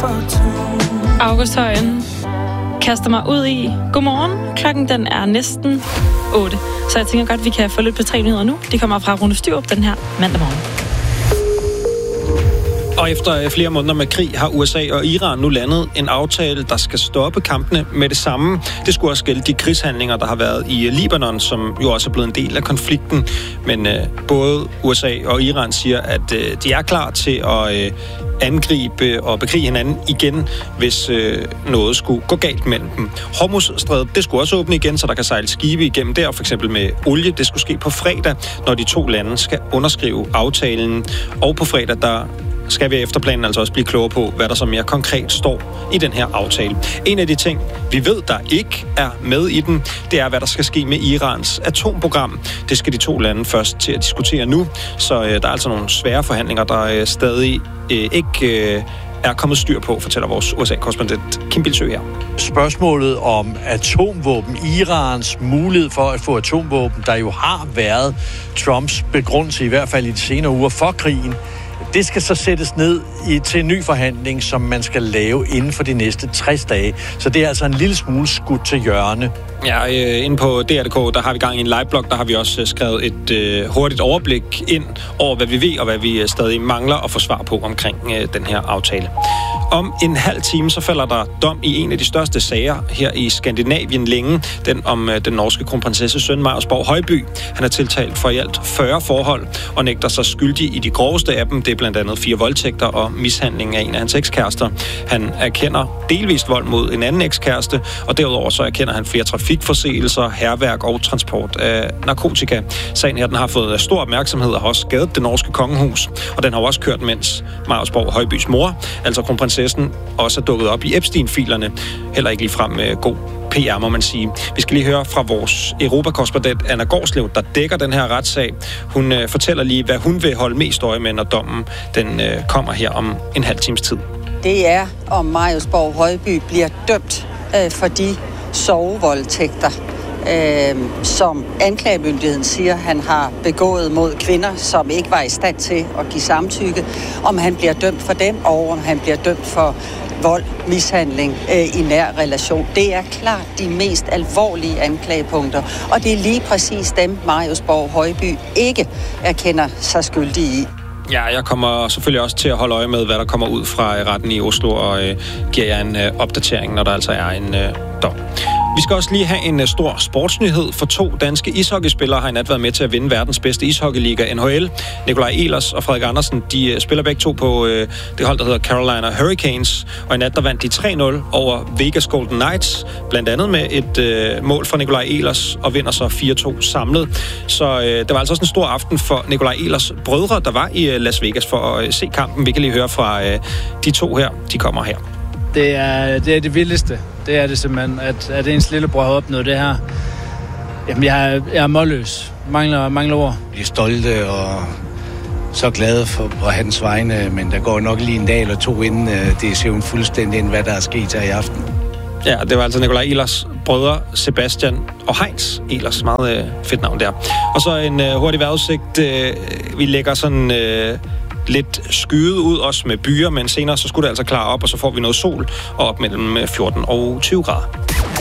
August Højen kaster mig ud i. Godmorgen. Klokken den er næsten 8. Så jeg tænker godt, vi kan få lidt på 3 nyheder nu. De kommer fra Rune Styrup den her mandag morgen. Og efter flere måneder med krig har USA og Iran nu landet en aftale, der skal stoppe kampene med det samme. Det skulle også gælde de krigshandlinger, der har været i Libanon, som jo også er blevet en del af konflikten. Men både USA og Iran siger, at de er klar til at angribe og bekrige hinanden igen, hvis noget skulle gå galt mellem dem. Hormuzstrædet, det skulle også åbne igen, så der kan sejle skibe igennem der, for eksempel med olie. Det skulle ske på fredag, når de to lande skal underskrive aftalen. Og på fredag, der skal vi efter planen altså også blive klogere på, hvad der så mere konkret står i den her aftale. En af de ting, vi ved, der ikke er med i den, det er, hvad der skal ske med Irans atomprogram. Det skal de to lande først til at diskutere nu, så der er altså nogle svære forhandlinger, der stadig ikke er kommet styr på, fortæller vores USA-korrespondent Kim Bilsø her. Spørgsmålet om atomvåben, Irans mulighed for at få atomvåben, der jo har været Trumps begrundelse, i hvert fald i de senere uger for krigen, det skal så sættes ned til en ny forhandling, som man skal lave inden for de næste 60 dage. Så det er altså en lille smule skudt til hjørne. Ja, inde på DR.dk, der har vi gang i en liveblog, der har vi også skrevet et hurtigt overblik ind over, hvad vi ved, og hvad vi stadig mangler at få svar på omkring den her aftale. Om en halv time, så falder der dom i en af de største sager her i Skandinavien længe. Den om den norske kronprinsesse søn Marius Borg Højby. Han er tiltalt for i alt 40 forhold og nægter sig skyldig i de groveste af dem. Det er blandt andet 4 voldtægter og mishandling af en af hans ekskærester. Han erkender delvist vold mod en anden ekskæreste, og derudover så erkender han flere trafikforseelser, hærværk og transport af narkotika. Sagen her, den har fået stor opmærksomhed og har også skadet det norske kongehus, og den har også kørt, mens Marius Borg Højbys mor, altså kronprinsessen, også er dukket op i Epstein-filerne. Heller ikke ligefrem med god PR, må man sige. Vi skal lige høre fra vores europakorrespondent Anna Gårdslev, der dækker den her retssag. Hun fortæller lige, hvad hun vil holde mest øje med, når dommen den kommer her om en halv times tid. Det er, om Marius Borg Højby bliver dømt for de sovevoldtægter, som anklagemyndigheden siger, han har begået mod kvinder, som ikke var i stand til at give samtykke. Om han bliver dømt for dem, og om han bliver dømt for vold, mishandling i nær relation. Det er klart de mest alvorlige anklagepunkter, og det er lige præcis dem, Marius Borg Højby ikke erkender sig skyldig i. Ja, jeg kommer selvfølgelig også til at holde øje med, hvad der kommer ud fra retten i Oslo, og giver jer en opdatering, når der altså er en dom. Vi skal også lige have en stor sportsnyhed, for 2 danske ishockeyspillere har i nat været med til at vinde verdens bedste ishockeyliga, NHL. Nikolaj Ehlers og Frederik Andersen, de spiller begge to på det hold, der hedder Carolina Hurricanes, og i nat der vandt de 3-0 over Vegas Golden Knights, blandt andet med et mål fra Nikolaj Ehlers, og vinder så 4-2 samlet. Så det var altså også en stor aften for Nikolaj Ehlers brødre, der var i Las Vegas for at se kampen. Vi kan lige høre fra de 2 her. De kommer her. Det er det vildeste. Det er det simpelthen, at ens lillebror har opnået det her. Jamen, jeg er målløs. Mangler ord. Vi er stolte og så glade for hans vegne, men der går nok lige en dag eller 2 inden det ser jo fuldstændig ind, hvad der er sket her i aften. Ja, det var altså Nikolaj Ehlers brødre Sebastian og Heinz Ehlers. Meget fedt navn der. Og så en hurtig vejrudsigt. Vi lægger sådan lidt skyet ud, også med byer, men senere så skulle det altså klare op, og så får vi noget sol og op mellem 14 og 20 grader.